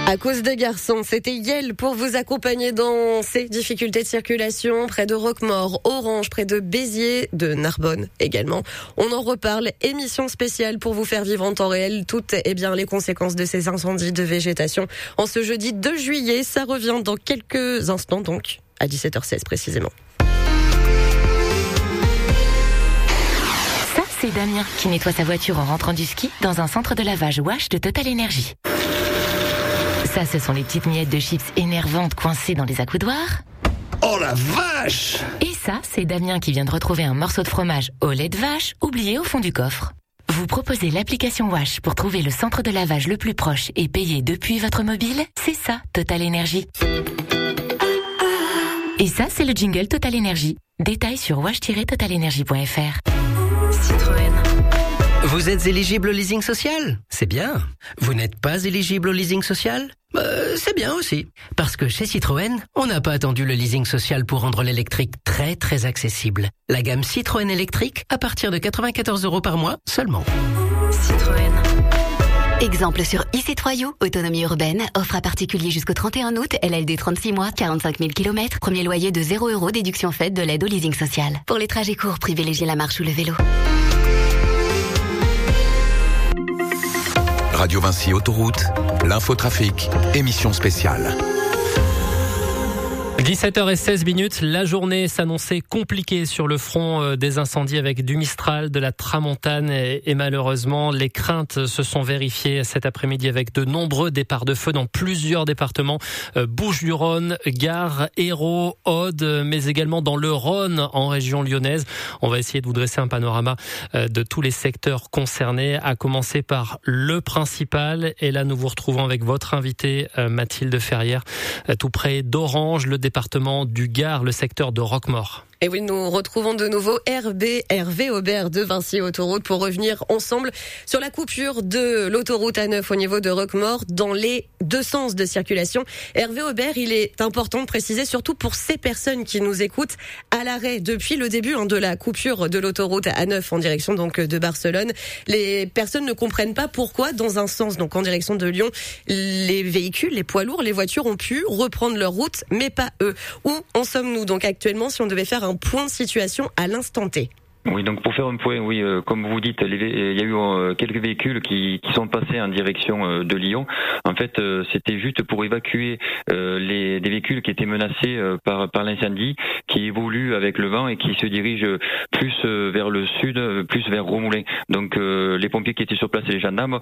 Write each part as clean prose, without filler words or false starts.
À cause des garçons, c'était Yel pour vous accompagner dans ces difficultés de circulation près de Roquemaure, Orange, près de Béziers, de Narbonne également. On en reparle, émission spéciale pour vous faire vivre en temps réel toutes les conséquences de ces incendies de végétation. En ce jeudi 2 juillet, ça revient dans quelques instants donc, à 17h16 précisément. Ça, c'est Damien qui nettoie sa voiture en rentrant du ski dans un centre de lavage Wash de Total Energy. Ça, ce sont les petites miettes de chips énervantes coincées dans les accoudoirs. Oh la vache! Et ça, c'est Damien qui vient de retrouver un morceau de fromage au lait de vache oublié au fond du coffre. Vous proposez l'application Wash pour trouver le centre de lavage le plus proche et payer depuis votre mobile? C'est ça, Total Energy. Et ça, c'est le jingle Total Energy. Détails sur wash-totalenergy.fr. Citroën. Vous êtes éligible au leasing social? C'est bien. Vous n'êtes pas éligible au leasing social? C'est bien aussi. Parce que chez Citroën, on n'a pas attendu le leasing social pour rendre l'électrique très très accessible. La gamme Citroën électrique à partir de 94 € par mois seulement. Citroën. Exemple sur i3U, autonomie urbaine, offre à particulier jusqu'au 31 août, LLD 36 mois, 45 000 km, premier loyer de 0 €, déduction faite de l'aide au leasing social. Pour les trajets courts, privilégiez la marche ou le vélo. Radio Vinci Autoroute, l'infotrafic, émission spéciale. 17h16, la journée s'annonçait compliquée sur le front des incendies avec du Mistral, de la Tramontane et malheureusement les craintes se sont vérifiées cet après-midi avec de nombreux départs de feu dans plusieurs départements, Bouches-du-Rhône, Gard, Hérault, Aude, mais également dans le Rhône en région lyonnaise. On va essayer de vous dresser un panorama de tous les secteurs concernés, à commencer par le principal. Et là, nous vous retrouvons avec votre invitée Mathilde Ferrière, tout près d'Orange, le département du Gard, le secteur de Roquemaure. Et oui, nous retrouvons de nouveau Hervé Aubert de Vinci Autoroute pour revenir ensemble sur la coupure de l'autoroute A9 au niveau de Roquemaure dans les deux sens de circulation. Hervé Aubert, il est important de préciser, surtout pour ces personnes qui nous écoutent, à l'arrêt depuis le début de la coupure de l'autoroute A9 en direction donc de Barcelone. Les personnes ne comprennent pas pourquoi dans un sens, donc en direction de Lyon, les véhicules, les poids lourds, les voitures ont pu reprendre leur route, mais pas eux. Où en sommes-nous donc actuellement si on devait faire un point de situation à l'instant T? Oui, donc pour faire un point, comme vous dites, il y a eu quelques véhicules qui sont passés en direction de Lyon. En fait, c'était juste pour évacuer des véhicules qui étaient menacés par l'incendie, qui évoluent avec le vent et qui se dirigent plus vers le sud, plus vers Romoulin. Donc les pompiers qui étaient sur place et les gendarmes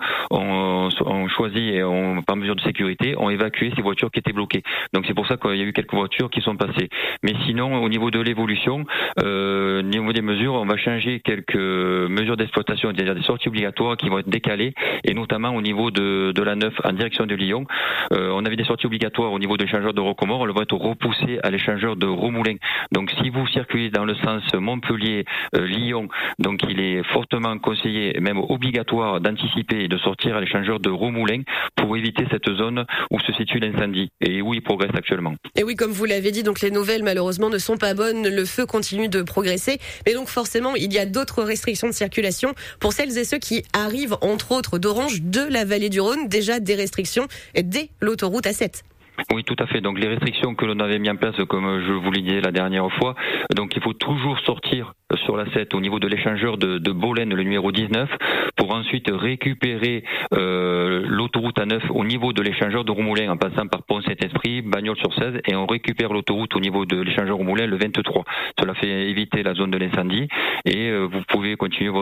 ont choisi et par mesure de sécurité, ont évacué ces voitures qui étaient bloquées. Donc c'est pour ça qu'il y a eu quelques voitures qui sont passées. Mais sinon, au niveau de l'évolution, au niveau des mesures, on va changer quelques mesures d'exploitation, c'est-à-dire des sorties obligatoires qui vont être décalées, et notamment au niveau de la 9 en direction de Lyon. On avait des sorties obligatoires au niveau de l'échangeur de Roquemaure, elles vont être repoussées à l'échangeur de Romoulin. Donc si vous circulez dans le sens Montpellier-Lyon, donc il est fortement conseillé, même obligatoire, d'anticiper et de sortir à l'échangeur de Romoulin pour éviter cette zone où se situe l'incendie et où il progresse actuellement. Et oui, comme vous l'avez dit, donc les nouvelles malheureusement ne sont pas bonnes, le feu continue de progresser, mais donc forcément il y a d'autres restrictions de circulation pour celles et ceux qui arrivent entre autres d'Orange, de la vallée du Rhône, déjà des restrictions dès l'autoroute A7. Oui, tout à fait. Donc les restrictions que l'on avait mis en place, comme je vous l'ai dit la dernière fois, donc il faut toujours sortir sur la 7 au niveau de l'échangeur de Bolène, le numéro 19, pour ensuite récupérer l'autoroute A9 au niveau de l'échangeur de Romoulin en passant par Pont-Saint-Esprit, Bagnols-sur-Cèze, et on récupère l'autoroute au niveau de l'échangeur Romoulin le 23. Cela fait éviter la zone de l'incendie et vous pouvez continuer